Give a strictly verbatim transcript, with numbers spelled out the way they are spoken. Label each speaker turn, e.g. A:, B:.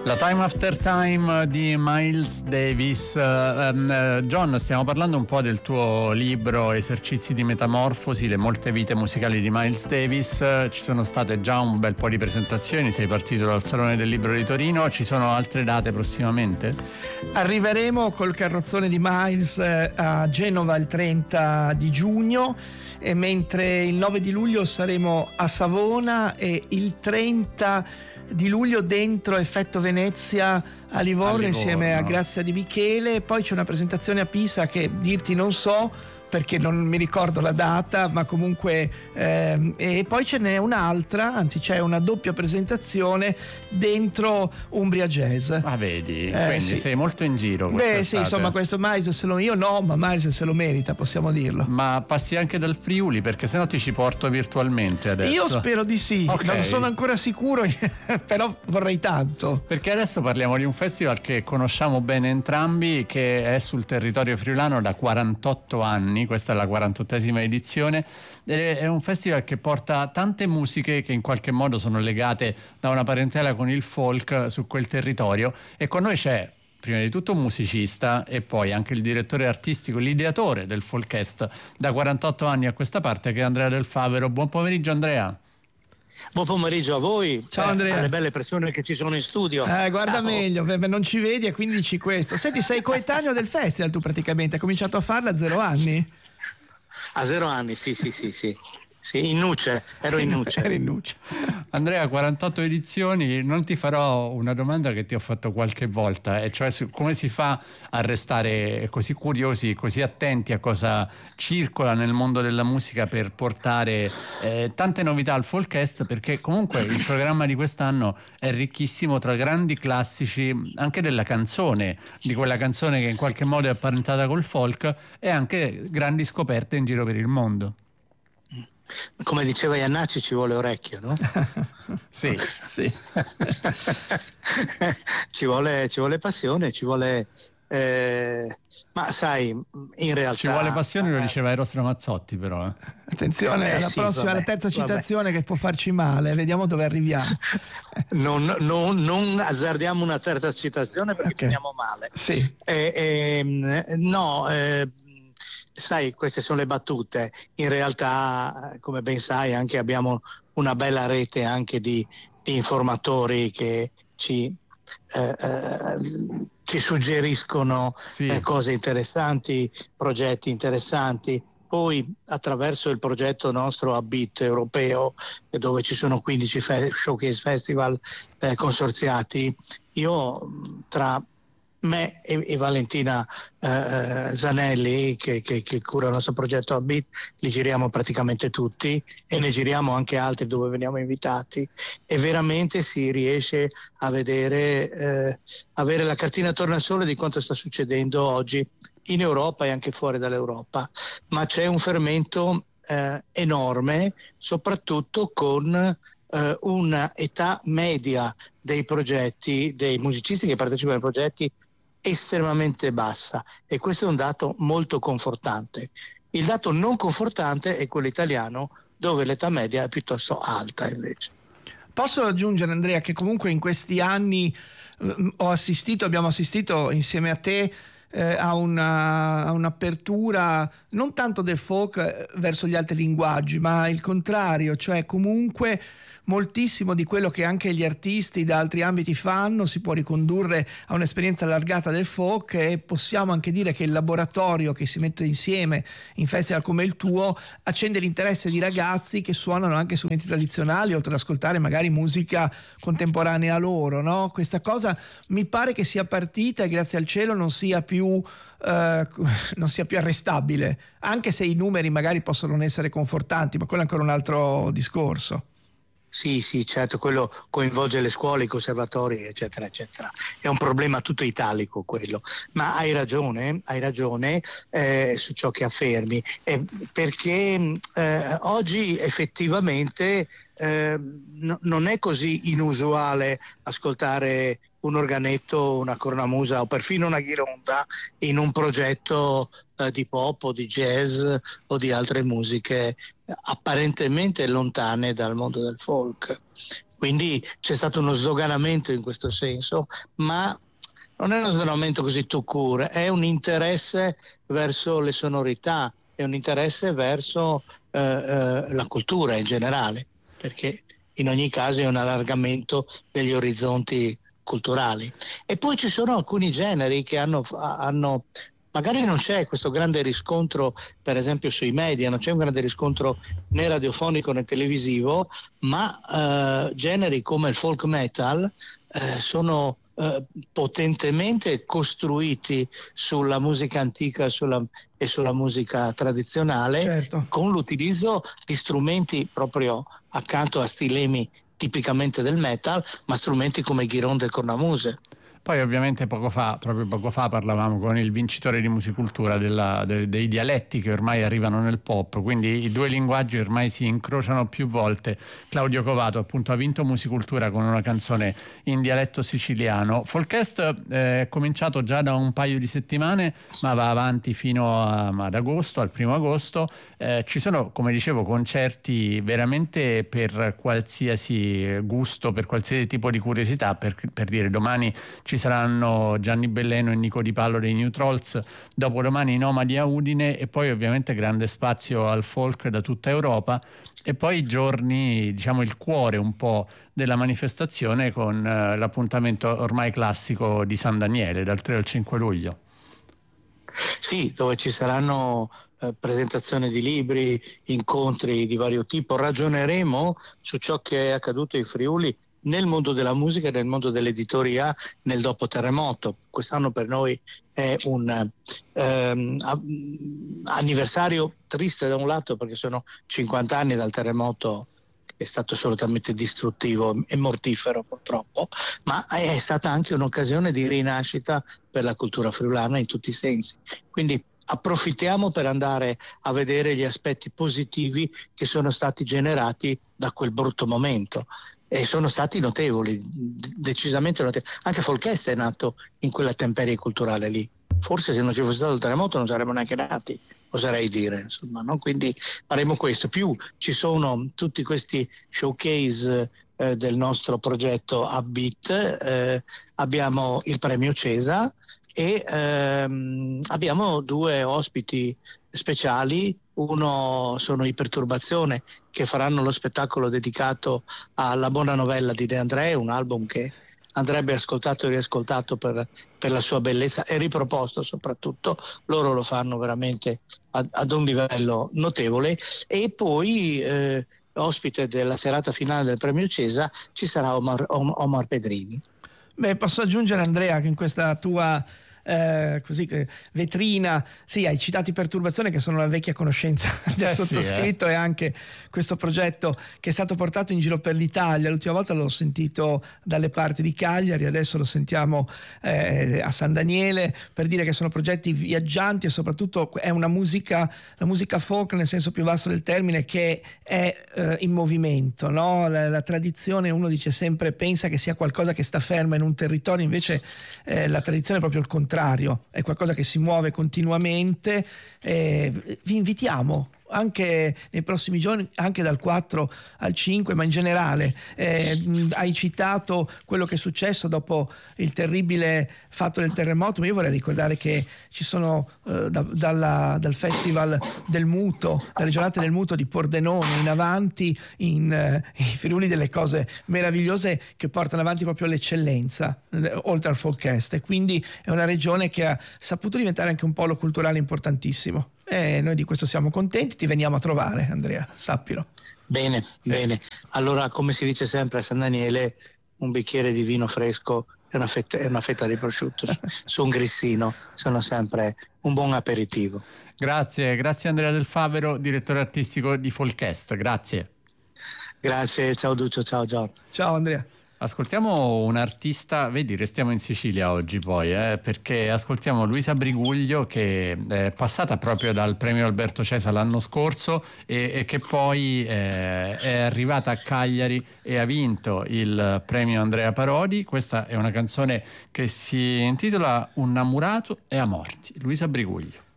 A: La Time After Time di Miles Davis. Uh, John, stiamo parlando un po' del tuo libro Esercizi di metamorfosi, le molte vite musicali di Miles Davis. Ci sono state già un bel po' di presentazioni, sei partito dal Salone del Libro di Torino, ci sono altre date prossimamente?
B: Arriveremo col carrozzone di Miles a Genova il trenta di giugno, e mentre il nove di luglio saremo a Savona e il trenta di luglio dentro Effetto Venezia a Livorno, a Livorno insieme a Grazia Di Michele. Poi c'è una presentazione a Pisa che dirti non so perché non mi ricordo la data, ma comunque ehm, e poi ce n'è un'altra, anzi c'è una doppia presentazione dentro Umbria Jazz.
A: Ah, vedi,
B: eh,
A: quindi
B: sì.
A: sei molto in giro.
B: Beh sì, insomma, questo Miles se lo io no, ma Miles se lo merita, possiamo dirlo.
A: Ma passi anche dal Friuli, perché sennò ti ci porto virtualmente adesso.
B: Io spero di sì,
A: okay.
B: Non sono ancora sicuro, però vorrei tanto.
A: Perché adesso parliamo di un festival che conosciamo bene entrambi, che è sul territorio friulano da quarantotto anni. Questa è la quarantottesima edizione, è un festival che porta tante musiche che in qualche modo sono legate da una parentela con il folk su quel territorio, e con noi c'è prima di tutto un musicista e poi anche il direttore artistico, l'ideatore del Folkfest da quarantotto anni a questa parte, che è Andrea Del Favero. Buon pomeriggio Andrea.
C: Buon pomeriggio a voi.
B: Ciao Andrea.
C: Eh, alle belle persone che ci sono in studio.
B: Eh, guarda
C: Ciao.
B: meglio, non ci vedi e quindi dici questo. Senti, sei coetaneo del festival tu praticamente, hai cominciato a farla a zero anni?
C: A zero anni, sì, sì, sì, sì. Sì, in nuce, ero in nuce.
B: Ero in nuce.
A: Andrea, quarantotto edizioni, non ti farò una domanda che ti ho fatto qualche volta, e cioè su come si fa a restare così curiosi, così attenti a cosa circola nel mondo della musica per portare eh, tante novità al Folkfest, perché comunque il programma di quest'anno è ricchissimo tra grandi classici anche della canzone, di quella canzone che in qualche modo è apparentata col folk, e anche grandi scoperte in giro per il mondo.
C: Come diceva Iannacci, ci vuole orecchio, no?
A: Sì, sì.
C: ci vuole, ci vuole passione, ci vuole eh, ma sai, in realtà
A: ci vuole passione,
C: eh,
A: lo diceva Eros Ramazzotti, però eh.
B: Attenzione,
C: eh,
B: alla
C: sì,
B: prossima,
C: vabbè,
B: la terza
C: vabbè.
B: citazione che può farci male, vediamo dove arriviamo.
C: non, non, non azzardiamo una terza citazione perché
B: Okay.
C: finiamo male.
B: Sì.
C: Eh, eh, no, eh, sai, queste sono le battute. In realtà, come ben sai, anche abbiamo una bella rete anche di, di informatori che ci, eh, eh, ci suggeriscono
A: Sì.
C: eh, cose interessanti, progetti interessanti. Poi attraverso il progetto nostro Abit europeo, dove ci sono quindici fe- showcase festival eh, consorziati, io tra me e, e Valentina eh, Zanelli che, che, che cura il nostro progetto Abit, li giriamo praticamente tutti, e ne giriamo anche altri dove veniamo invitati, e veramente si riesce a vedere eh, avere la cartina tornasole di quanto sta succedendo oggi in Europa e anche fuori dall'Europa. Ma c'è un fermento eh, enorme, soprattutto con eh, una età media dei progetti, dei musicisti che partecipano ai progetti, estremamente bassa, e questo è un dato molto confortante. Il dato non confortante è quello italiano, dove l'età media è piuttosto alta invece.
B: Posso aggiungere, Andrea, che comunque in questi anni eh, ho assistito, abbiamo assistito insieme a te eh, a, una, a un'apertura non tanto del folk eh, verso gli altri linguaggi, ma il contrario, cioè comunque moltissimo di quello che anche gli artisti da altri ambiti fanno si può ricondurre a un'esperienza allargata del folk, e possiamo anche dire che il laboratorio che si mette insieme in festival come il tuo accende l'interesse di ragazzi che suonano anche strumenti tradizionali, oltre ad ascoltare magari musica contemporanea a loro, no? Questa cosa mi pare che sia partita e grazie al cielo non sia più Uh, non sia più arrestabile, anche se i numeri magari possono non essere confortanti, ma quello è ancora un altro discorso.
C: Sì, sì, certo, quello coinvolge le scuole, i conservatori, eccetera, eccetera. È un problema tutto italico quello. Ma hai ragione, hai ragione eh, su ciò che affermi, eh, perché eh, oggi effettivamente eh, no, non è così inusuale ascoltare un organetto, una cornamusa o perfino una ghironda in un progetto eh, di pop o di jazz o di altre musiche apparentemente lontane dal mondo del folk. Quindi c'è stato uno sdoganamento in questo senso, ma non è uno sdoganamento così tout court, è un interesse verso le sonorità, è un interesse verso eh, eh, la cultura in generale, perché in ogni caso è un allargamento degli orizzonti culturali. E poi ci sono alcuni generi che hanno, hanno magari non c'è questo grande riscontro, per esempio sui media, non c'è un grande riscontro né radiofonico né televisivo, ma eh, generi come il folk metal eh, sono eh, potentemente costruiti sulla musica antica sulla, e sulla musica tradizionale,
B: certo,
C: con l'utilizzo di strumenti proprio accanto a stilemi tipicamente del metal, ma strumenti come il ghiron del cornamuse.
A: Poi ovviamente poco fa, proprio poco fa parlavamo con il vincitore di Musicultura della, de, dei dialetti che ormai arrivano nel pop, quindi i due linguaggi ormai si incrociano più volte. Claudio Covato appunto ha vinto Musicultura con una canzone in dialetto siciliano. Folkest eh, è cominciato già da un paio di settimane, ma va avanti fino a, ad agosto, al primo agosto. Eh, ci sono, come dicevo, concerti veramente per qualsiasi gusto, per qualsiasi tipo di curiosità, per, per dire domani ci saranno Gianni Belleno e Nico Di Pallo dei New Trolls, dopodomani i Nomadi a Udine e poi ovviamente grande spazio al folk da tutta Europa e poi i giorni, diciamo il cuore un po' della manifestazione con eh, l'appuntamento ormai classico di San Daniele dal tre al cinque luglio.
C: Sì, dove ci saranno eh, presentazioni di libri, incontri di vario tipo, ragioneremo su ciò che è accaduto ai Friuli nel mondo della musica e nel mondo dell'editoria nel dopo terremoto. Quest'anno per noi è un ehm, anniversario triste da un lato perché sono cinquanta anni dal terremoto che è stato assolutamente distruttivo e mortifero purtroppo, ma è stata anche un'occasione di rinascita per la cultura friulana in tutti i sensi. Quindi approfittiamo per andare a vedere gli aspetti positivi che sono stati generati da quel brutto momento. E sono stati notevoli, decisamente notevoli. Anche Folkest è nato in quella temperie culturale lì. Forse se non ci fosse stato il terremoto non saremmo neanche nati, oserei dire. Insomma, no? Quindi faremo questo. Più ci sono tutti questi showcase eh, del nostro progetto Upbeat, eh, abbiamo il premio Cesa e ehm, abbiamo due ospiti speciali. Uno sono i Perturbazione, che faranno lo spettacolo dedicato alla buona novella di De André, un album che andrebbe ascoltato e riascoltato per, per la sua bellezza e riproposto soprattutto. Loro lo fanno veramente ad, ad un livello notevole. E poi eh, ospite della serata finale del premio Cesa ci sarà Omar, Omar Pedrini.
B: Beh, posso aggiungere, Andrea, che in questa tua Eh, così che vetrina, sì, hai citato i Perturbazione, che sono una vecchia conoscenza del
A: eh
B: sottoscritto,
A: sì, eh.
B: e anche questo progetto che è stato portato in giro per l'Italia. L'ultima volta l'ho sentito dalle parti di Cagliari, adesso lo sentiamo eh, a San Daniele, per dire che sono progetti viaggianti e soprattutto è una musica, la musica folk nel senso più vasto del termine, che è eh, in movimento, no? La, la tradizione, uno dice sempre, pensa che sia qualcosa che sta ferma in un territorio, invece eh, la tradizione è proprio il contrario, è qualcosa che si muove continuamente. Eh, vi invitiamo anche nei prossimi giorni, anche dal quattro al cinque, ma in generale eh, hai citato quello che è successo dopo il terribile fatto del terremoto, ma io vorrei ricordare che ci sono eh, da, dalla, dal Festival del Muto, dalle giornate del Muto di Pordenone in avanti, in, eh, in Friuli, delle cose meravigliose che portano avanti proprio l'eccellenza eh, oltre al Folkest, e quindi è una regione che ha saputo diventare anche un polo culturale importantissimo. E noi di questo siamo contenti, ti veniamo a trovare, Andrea, sappilo.
C: Bene, bene. Allora, come si dice sempre a San Daniele, un bicchiere di vino fresco e una fetta, e una fetta di prosciutto su un grissino sono sempre un buon aperitivo.
A: Grazie, grazie Andrea Del Favero, direttore artistico di Folkest, grazie.
C: Grazie, ciao Duccio, ciao Giorgio.
B: Ciao Andrea.
A: Ascoltiamo un artista, vedi, restiamo in Sicilia oggi poi, eh, perché ascoltiamo Luisa Briguglio, che è passata proprio dal premio Alberto Cesa l'anno scorso e, e che poi eh, è arrivata a Cagliari e ha vinto il premio Andrea Parodi. Questa è una canzone che si intitola Un Namurato e a morti. Luisa Briguglio.